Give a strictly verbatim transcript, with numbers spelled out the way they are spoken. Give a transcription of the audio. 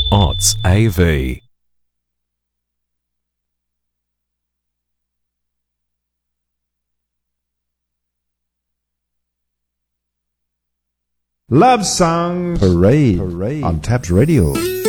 Arts A V. Love Song Parade, Parade on Tabs Radio.